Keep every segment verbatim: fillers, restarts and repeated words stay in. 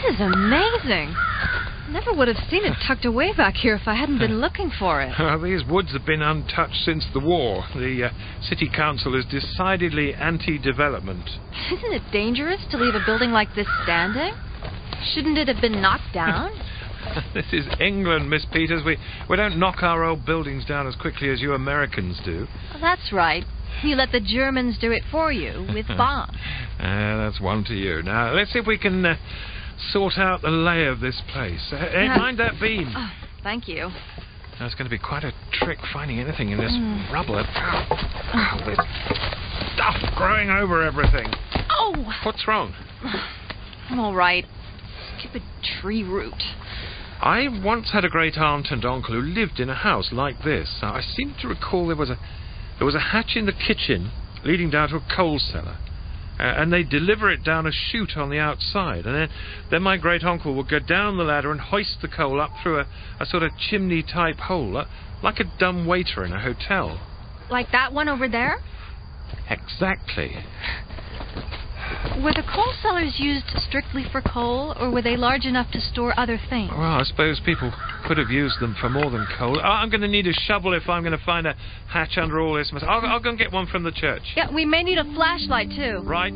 is amazing. Never would have seen it tucked away back here if I hadn't been looking for it. Uh, these woods have been untouched since the war. The uh, city council is decidedly anti-development. Isn't it dangerous to leave a building like this standing? Shouldn't it have been knocked down? This is England, Miss Peters. We, we don't knock our old buildings down as quickly as you Americans do. Well, that's right. You let the Germans do it for you with bombs. uh, that's one to you. Now, let's see if we can uh, sort out the lay of this place. Uh, uh, mind that beam. Oh, thank you. Now, it's going to be quite a trick finding anything in this Mm. rubble. Oh, oh, there's stuff growing over everything. Oh! What's wrong? I'm all right. Stupid tree root. I once had a great aunt and uncle who lived in a house like this. I seem to recall there was a there was a hatch in the kitchen leading down to a coal cellar, uh, and they'd deliver it down a chute on the outside, and then, then my great uncle would go down the ladder and hoist the coal up through a, a sort of chimney-type hole, uh, like a dumb waiter in a hotel. Like that one over there? Exactly. Were the coal cellars used strictly for coal, or were they large enough to store other things? Well, I suppose people could have used them for more than coal. Oh, I'm going to need a shovel if I'm going to find a hatch under all this. I'll, I'll go and get one from the church. Yeah, we may need a flashlight, too. Right.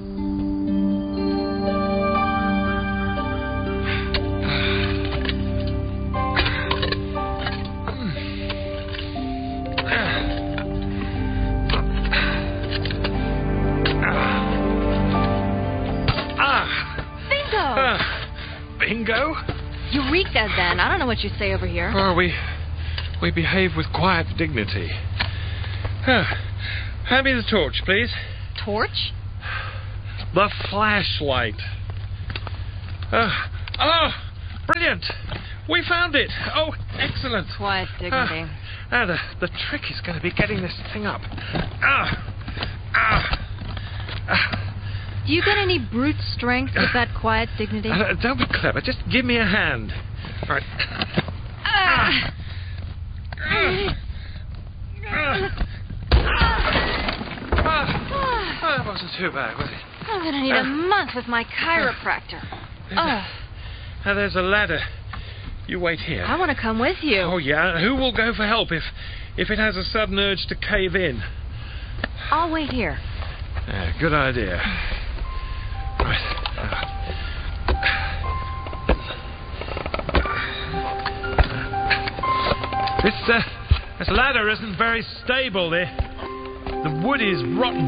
Bingo? Eureka, then. I don't know what you say over here. Oh, we we behave with quiet dignity. Uh, hand me the torch, please. Torch? The flashlight. Uh, oh, brilliant. We found it. Oh, excellent. Quiet dignity. Uh, uh, the, the trick is going to be getting this thing up. Ah, ah, ah. Do you get any brute strength with that quiet dignity? Uh, don't be clever. Just give me a hand. All right. Ah. Ah. Ah. Oh, that wasn't too bad, was it? I'm going to need a month with my chiropractor. Oh. Now, there's a ladder. You wait here. I want to come with you. Oh, yeah? Who will go for help if, if it has a sudden urge to cave in? I'll wait here. Yeah, good idea. Right. This, uh, this ladder isn't very stable. The, the wood is rotten.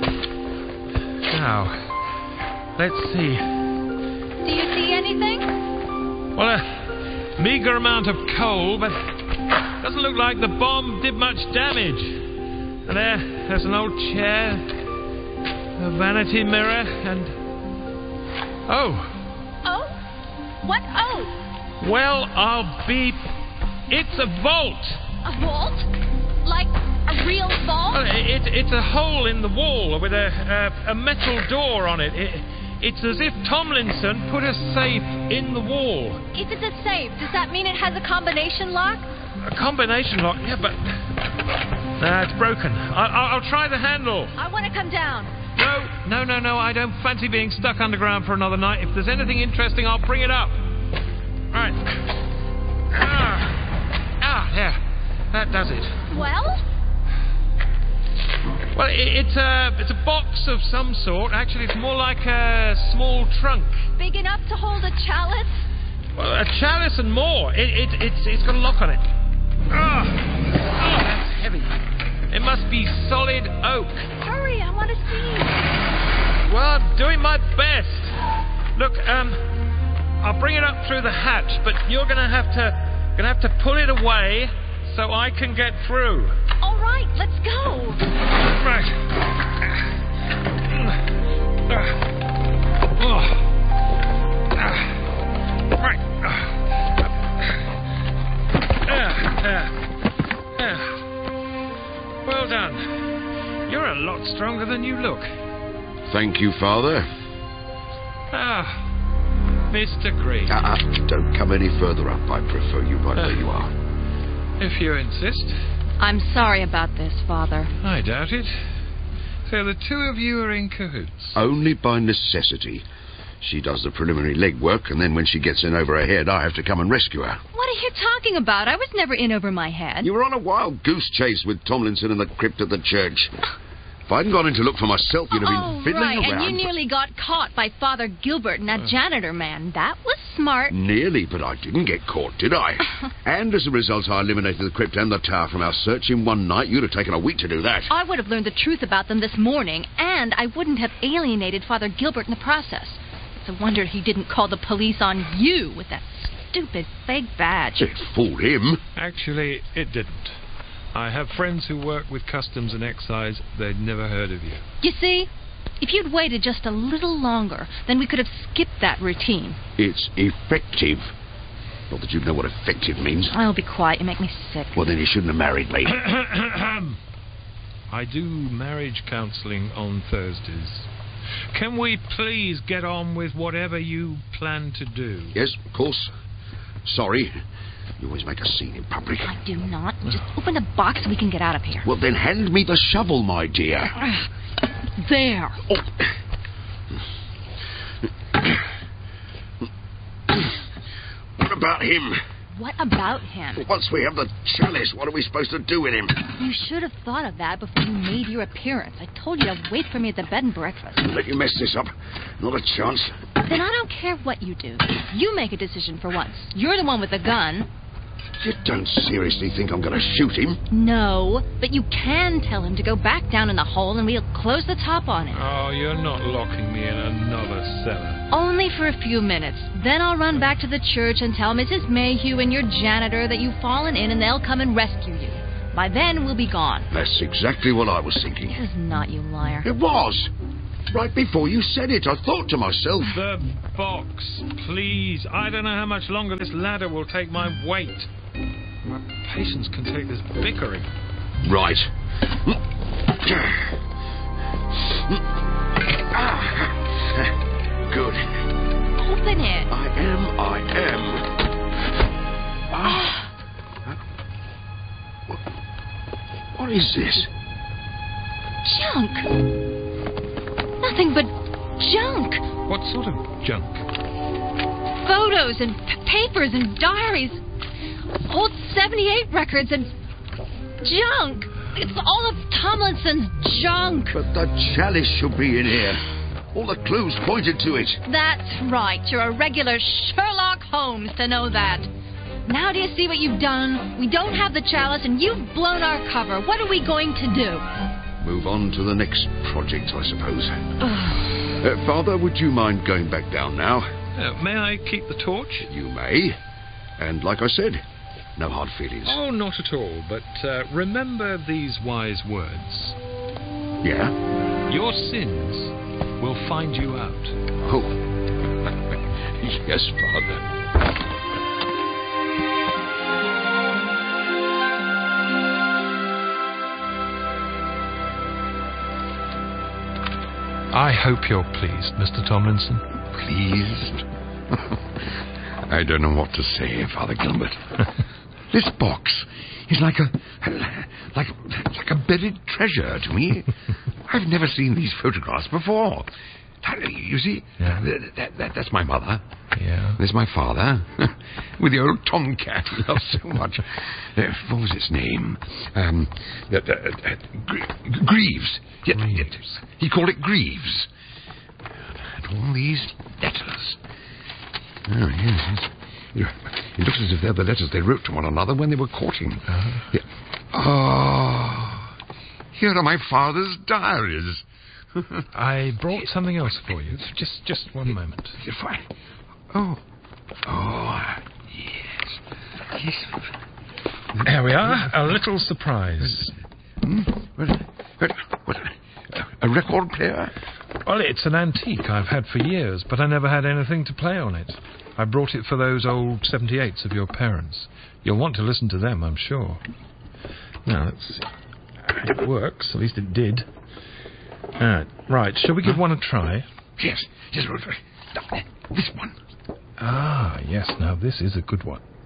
Now, let's see. Do you see anything? Well, a meager amount of coal, but doesn't look like the bomb did much damage. And there, there's an old chair, a vanity mirror, and... Oh. Oh? What oh? Well, I'll be... It's a vault. A vault? Like a real vault? Well, it, it's a hole in the wall with a, a, a metal door on it. it. It's as if Tomlinson put a safe in the wall. If it's a safe, does that mean it has a combination lock? A combination lock? Yeah, but... Nah, it's broken. I, I'll try the handle. I want to come down. No, no, no, no. I don't fancy being stuck underground for another night. If there's anything interesting, I'll bring it up. Right. Ah, ah yeah. That does it. Well? Well, it, it's a it's a box of some sort. Actually, it's more like a small trunk. Big enough to hold a chalice? Well, a chalice and more. It, it it's it's got a lock on it. Ah, oh, that's heavy. It must be solid oak. Hurry, I want to see. Well, I'm doing my best. Look, um, I'll bring it up through the hatch, but you're gonna have to gonna have to pull it away so I can get through. All right, let's go. Right. Oh. Right. Well done. You're a lot stronger than you look. Thank you, Father. Ah, Mister Green. Uh, uh, don't come any further up. I prefer you right Uh. where you are. If you insist. I'm sorry about this, Father. I doubt it. So the two of you are in cahoots. Only by necessity. She does the preliminary legwork, and then when she gets in over her head, I have to come and rescue her. What are you talking about? I was never in over my head. You were on a wild goose chase with Tomlinson in the crypt of the church. If I hadn't gone in to look for myself, you'd have been oh, fiddling right. around. And you nearly got caught by Father Gilbert and that uh. janitor man. That was smart. Nearly, but I didn't get caught, did I? And as a result, I eliminated the crypt and the tower from our search in one night. You'd have taken a week to do that. I would have learned the truth about them this morning, and I wouldn't have alienated Father Gilbert in the process. It's a wonder he didn't call the police on you with that stupid fake badge. It fooled him. Actually, it didn't. I have friends who work with customs and excise. They'd never heard of you. You see, if you'd waited just a little longer, then we could have skipped that routine. It's effective. Not that you know what effective means. I'll be quiet. You make me sick. Well, then you shouldn't have married me. I do marriage counselling on Thursdays. Can we please get on with whatever you plan to do? Yes, of course. Sorry. You always make a scene in public. I do not. Just open the box so we can get out of here. Well, then hand me the shovel, my dear. There. Oh. What about him? What about him? Once we have the chalice, what are we supposed to do with him? You should have thought of that before you made your appearance. I told you to wait for me at the bed and breakfast. Let you mess this up. Not a chance. Then I don't care what you do. You make a decision for once. You're the one with the gun. You don't seriously think I'm going to shoot him? No, but you can tell him to go back down in the hole and we'll close the top on him. Oh, you're not locking me in another cellar. Only for a few minutes. Then I'll run back to the church and tell Missus Mayhew and your janitor that you've fallen in and they'll come and rescue you. By then, we'll be gone. That's exactly what I was thinking. It was not, you liar. It was. Right before you said it, I thought to myself... The box, please. I don't know how much longer this ladder will take my weight. My patience can take this bickering. Right. Good. Open it. I am, I am. Ah. What is this? Junk. Nothing but junk. What sort of junk? Photos and p- papers and diaries. Old seventy-eight records and junk. It's all of Tomlinson's junk. But the chalice should be in here. All the clues pointed to it. That's right. You're a regular Sherlock Holmes to know that. Now do you see what you've done? We don't have the chalice and you've blown our cover. What are we going to do? Move on to the next project, I suppose. uh, Father, would you mind going back down now? Uh, may I keep the torch? You may. And like I said, no hard feelings. Oh, not at all. But uh, remember these wise words. Yeah? Your sins will find you out. Oh. Yes, Father. I hope you're pleased, Mister Tomlinson. Pleased? I don't know what to say, Father Gilbert. This box is like a like like a buried treasure to me. I've never seen these photographs before. You see, yeah. that, that, that, that's my mother. Yeah. There's my father, with the old tomcat he loves so much. Uh, what was its name? Um, uh, uh, uh, Gre- Greaves. Yeah, Greaves. He called it Greaves. And all these letters. Oh, yes. It looks as if they're the letters they wrote to one another when they were courting. Uh-huh. Yeah. Oh, here are my father's diaries. I brought something else for you. Just just one moment. You're fine. Oh. Oh, yes. Yes. There we are. A little surprise. Hmm? What, what, what, a record player? Well, it's an antique I've had for years, but I never had anything to play on it. I brought it for those old seventy-eights of your parents. You'll want to listen to them, I'm sure. Now, let's see. It works. At least it did. Uh, right, shall we give huh? one a try? Yes, yes, this one. Ah, yes, now this is a good one.